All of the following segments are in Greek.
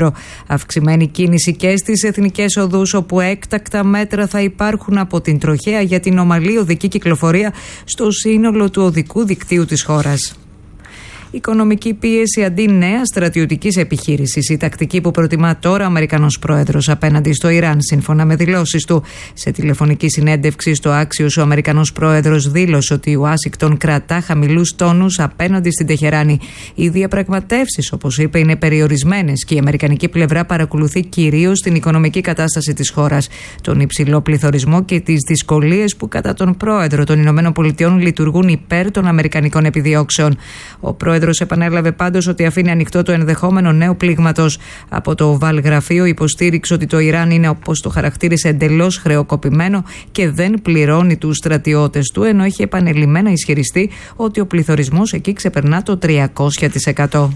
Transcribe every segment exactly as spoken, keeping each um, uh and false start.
κέντρο. Αυξημένη κίνηση και στις εθνικές οδούς, όπου έκτακτα μέτρα θα υπάρχουν από την τροχέα για την ομαλή οδική κυκλοφορία στο σύνολο του οδικού δικτύου της χώρας. Οικονομική πίεση αντί νέα στρατιωτικής επιχείρησης. Η τακτική που προτιμά τώρα ο Αμερικανός πρόεδρος απέναντι στο Ιράν, σύμφωνα με δηλώσεις του. Σε τηλεφωνική συνέντευξη στο Άξιος, ο Αμερικανός πρόεδρος δήλωσε ότι η Ουάσιγκτον κρατά χαμηλούς τόνους απέναντι στην Τεχεράνη. Οι διαπραγματεύσεις, όπως είπε, είναι περιορισμένες και η αμερικανική πλευρά παρακολουθεί κυρίως την οικονομική κατάσταση της χώρας, τον υψηλό πληθωρισμό και τις δυσκολίες που κατά τον πρόεδρο των ΗΠΑ λειτουργούν υπέρ των αμερικανικών επιδιώξεων. Ο πρόεδρος επανέλαβε πάντως ότι αφήνει ανοιχτό το ενδεχόμενο νέου πλήγματος. Από το Οβάλ Γραφείο υποστήριξε ότι το Ιράν είναι, όπως το χαρακτήρισε, εντελώς χρεοκοπημένο και δεν πληρώνει τους στρατιώτες του, ενώ έχει επανειλημμένα ισχυριστεί ότι ο πληθωρισμός εκεί ξεπερνά το τριακόσια τοις εκατό.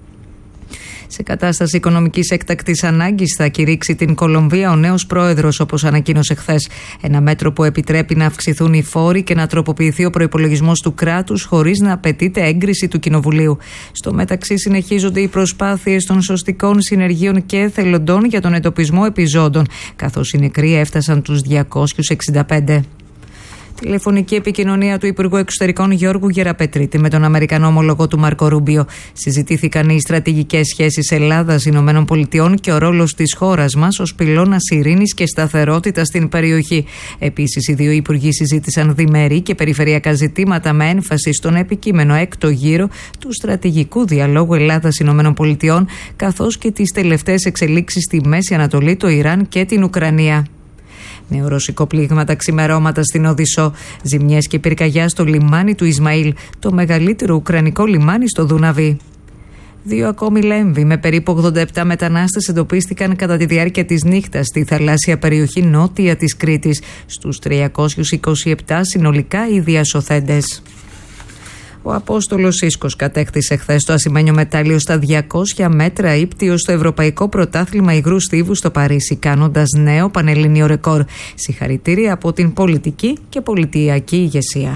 Σε κατάσταση οικονομικής έκτακτης ανάγκης θα κηρύξει την Κολομβία ο νέος πρόεδρος, όπως ανακοίνωσε χθες. Ένα μέτρο που επιτρέπει να αυξηθούν οι φόροι και να τροποποιηθεί ο προϋπολογισμός του κράτους χωρίς να απαιτείται έγκριση του Κοινοβουλίου. Στο μεταξύ, συνεχίζονται οι προσπάθειες των σωστικών συνεργείων και εθελοντών για τον εντοπισμό επιζώντων, καθώς οι νεκροί έφτασαν τους διακόσιους εξήντα πέντε. Τηλεφωνική επικοινωνία του Υπουργού Εξωτερικών Γιώργου Γεραπετρίτη με τον Αμερικανό ομολογό του Μάρκο Ρούμπιο. Συζητήθηκαν οι στρατηγικές σχέσεις Ελλάδας-Ηνωμένων Πολιτειών και ο ρόλος της χώρας μας ως πυλώνας ειρήνης και σταθερότητας στην περιοχή. Επίσης, οι δύο υπουργοί συζήτησαν διμερή και περιφερειακά ζητήματα με έμφαση στον επικείμενο έκτο γύρο του στρατηγικού διαλόγου Ελλάδας-Ηνωμένων Πολιτειών, καθώς και τις τελευταίες εξελίξεις στη Μέση Ανατολή, το Ιράν και την Ουκρανία. Νέο ρωσικό πλήγμα τα ξημερώματα στην Οδυσσό. Ζημιές και πυρκαγιά στο λιμάνι του Ισμαήλ, το μεγαλύτερο ουκρανικό λιμάνι στο Δούναβι. Δύο ακόμη λέμβοι με περίπου ογδόντα επτά μετανάστες εντοπίστηκαν κατά τη διάρκεια της νύχτας στη θαλάσσια περιοχή νότια της Κρήτης. Στους τριακόσιους είκοσι επτά συνολικά οι διασωθέντες. Ο Απόστολος Ίσκος κατέκτησε χθες το ασημένιο μετάλλιο στα διακόσια μέτρα ύπτιο στο Ευρωπαϊκό Πρωτάθλημα Υγρού Στίβου στο Παρίσι, κάνοντας νέο πανελλήνιο ρεκόρ. Συγχαρητήρια από την πολιτική και πολιτιακή ηγεσία.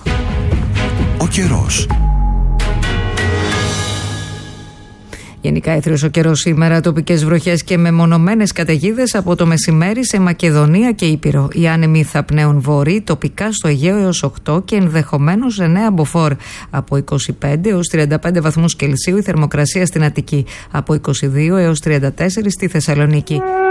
Ο καιρός. Γενικά έθριος ο καιρός σήμερα, τοπικές βροχές και μεμονωμένες καταιγίδες από το μεσημέρι σε Μακεδονία και Ήπειρο. Οι άνεμοι θα πνέουν βορρή, τοπικά στο Αιγαίο έως οκτώ και ενδεχομένως εννέα μποφόρ. Από είκοσι πέντε έως τριάντα πέντε βαθμούς Κελσίου η θερμοκρασία στην Αττική. Από είκοσι δύο έως τριάντα τέσσερα στη Θεσσαλονίκη.